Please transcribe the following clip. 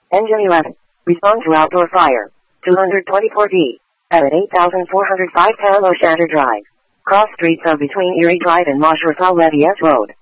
Engine 11. Respond to outdoor fire. 224D. At 8405 Palo Shatter Drive. Cross streets are between Erie Drive and Mashrutal Levy S Road.